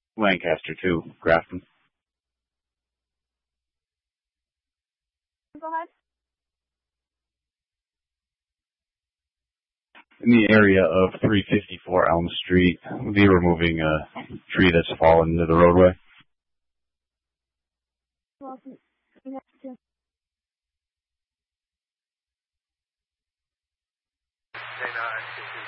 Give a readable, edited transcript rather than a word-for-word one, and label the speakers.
Speaker 1: Lancaster 2, Grafton.
Speaker 2: Go ahead.
Speaker 1: In the area of 354 Elm Street, we were removing a tree that's fallen into the roadway.
Speaker 2: Well, you have to.
Speaker 3: Hey,